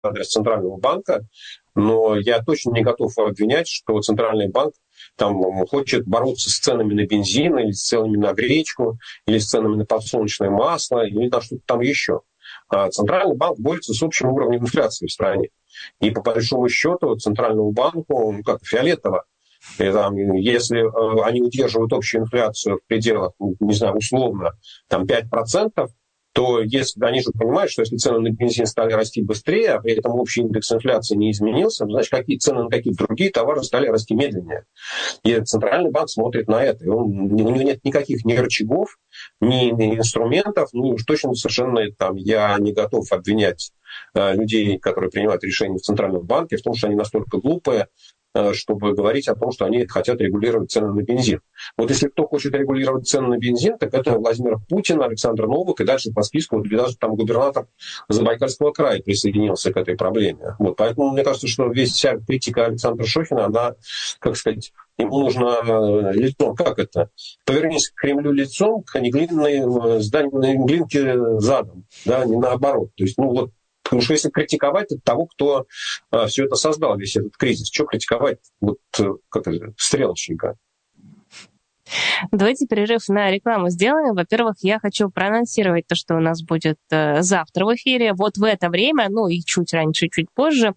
адрес Центрального банка, но я точно не готов обвинять, что Центральный банк там хочет бороться с ценами на бензин, или с ценами на гречку, или с ценами на подсолнечное масло, или на что-то там еще. А Центральный банк борется с общим уровнем инфляции в стране. И по большому счету Центральному банку фиолетово. И, там, если они удерживают общую инфляцию в пределах, не знаю, условно, там 5%, то если они же понимают, что если цены на бензин стали расти быстрее, а при этом общий индекс инфляции не изменился, значит, какие цены на какие-то другие товары стали расти медленнее. И Центральный банк смотрит на это. И у него нет никаких ни рычагов, ни инструментов. Ну, уж точно совершенно там, я не готов обвинять людей, которые принимают решения в Центральном банке, в том, что они настолько глупые, чтобы говорить о том, что они хотят регулировать цены на бензин. Вот если кто хочет регулировать цены на бензин, так это Владимир Путин, Александр Новак, и дальше по списку вот, даже там губернатор Забайкальского края присоединился к этой проблеме. Вот, поэтому мне кажется, что вся критика Александра Шохина, она, как сказать, ему нужно лицом, как это? Повернись к Кремлю лицом, а не глинке задом, да, не наоборот. То есть, ну вот, потому что если критиковать того, кто все это создал, весь этот кризис, что критиковать вот, как это, стрелочника? Давайте перерыв на рекламу сделаем. Во-первых, я хочу проанонсировать то, что у нас будет завтра в эфире. Вот в это время, ну и чуть раньше, чуть позже.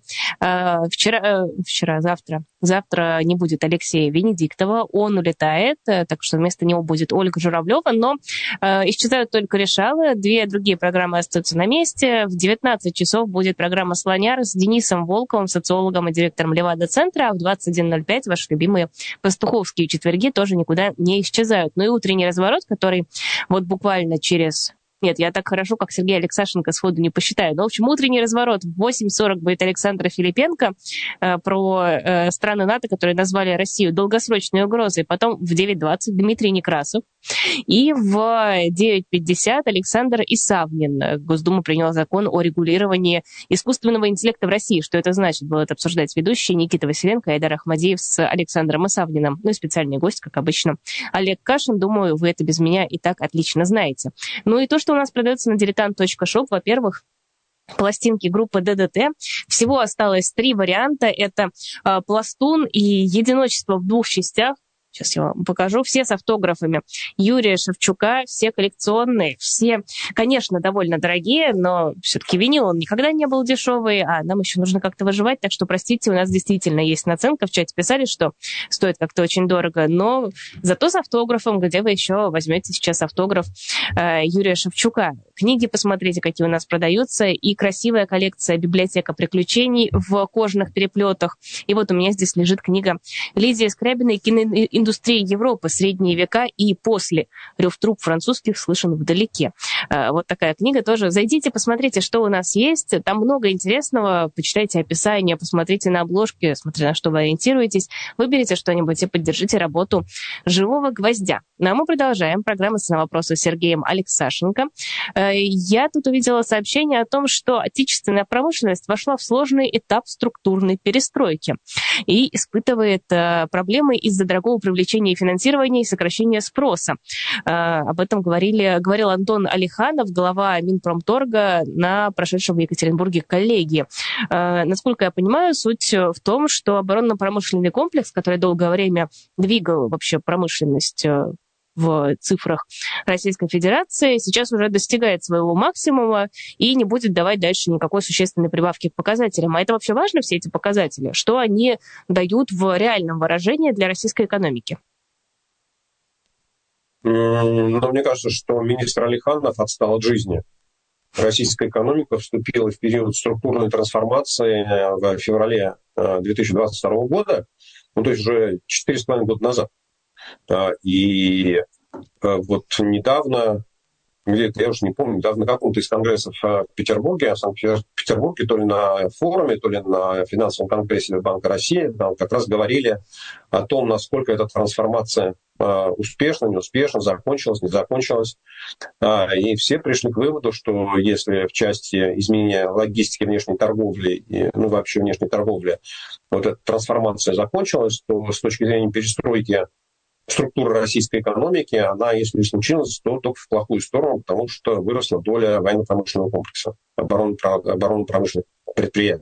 Завтра не будет Алексея Венедиктова, он улетает, так что вместо него будет Ольга Журавлева, но исчезают только решалы, две другие программы остаются на месте. В 19 часов будет программа «Слоняр» с Денисом Волковым, социологом и директором Левада-центра, а в 21:05 ваши любимые пастуховские четверги тоже никуда не исчезают. Ну и утренний разворот, который вот буквально через... Нет, я так хорошо, как Сергей Алексашенко, сходу не посчитаю. Но, в общем, утренний разворот в 8:40 будет Александра Филипенко про страны НАТО, которые назвали Россию долгосрочной угрозой. Потом в 9:20 Дмитрий Некрасов. И в 9:50 Александр Исавнин. Госдума приняла закон о регулировании искусственного интеллекта в России. Что это значит, будут обсуждать ведущие Никита Василенко и Айдар Ахмадеев с Александром Исавниным. Ну и специальный гость, как обычно, Олег Кашин. Думаю, вы это без меня и так отлично знаете. Ну и то, что у нас продается на diletant.shop, во-первых, пластинки группы ДДТ. Всего осталось 3 варианта. Это «Пластун» и «Единочество в 2 частях». Сейчас я вам покажу. Все с автографами Юрия Шевчука, все коллекционные, все, конечно, довольно дорогие, но все-таки винил он никогда не был дешевый, а нам еще нужно как-то выживать, так что, простите, у нас действительно есть наценка. В чате писали, что стоит как-то очень дорого, но зато с автографом, где вы еще возьмете сейчас автограф Юрия Шевчука. Книги посмотрите, какие у нас продаются, и красивая коллекция «Библиотека приключений» в кожаных переплетах. И вот у меня здесь лежит книга Лидии Скрябиной «Киноиндустрия Европы. Средние века и после. Рев труб французских слышен вдалеке». Вот такая книга тоже. Зайдите, посмотрите, что у нас есть. Там много интересного. Почитайте описание, посмотрите на обложки, смотря на что вы ориентируетесь. Выберите что-нибудь и поддержите работу «Живого гвоздя». Ну а мы продолжаем. Программа «На вопросы» с Сергеем Алексашенко. Я тут увидела сообщение о том, что отечественная промышленность вошла в сложный этап структурной перестройки и испытывает проблемы из-за дорогого привлечения и финансирования и сокращения спроса. Об этом говорил Антон Алиханов, глава Минпромторга, на прошедшем в Екатеринбурге коллегии. Насколько я понимаю, суть в том, что оборонно-промышленный комплекс, который долгое время двигал вообще промышленность в цифрах Российской Федерации, сейчас уже достигает своего максимума и не будет давать дальше никакой существенной прибавки к показателям. А это вообще важно, все эти показатели? Что они дают в реальном выражении для российской экономики? Но мне кажется, что министр Алиханов отстал от жизни. Российская экономика вступила в период структурной трансформации в феврале 2022 года, ну то есть уже 4,5 года назад. И вот недавно, где-то, я уже не помню, недавно на каком-то из конгрессов в Петербурге, в Санкт-Петербурге, то ли на форуме, то ли на финансовом конгрессе Банка России, там как раз говорили о том, насколько эта трансформация успешна, неуспешна, закончилась, не закончилась. И все пришли к выводу, что если в части изменения логистики внешней торговли, ну вообще внешней торговли, вот эта трансформация закончилась, то с точки зрения перестройки структура российской экономики, она, если и случилась, то только в плохую сторону, потому что выросла доля военно-промышленного комплекса, оборонно-промышленных предприятий.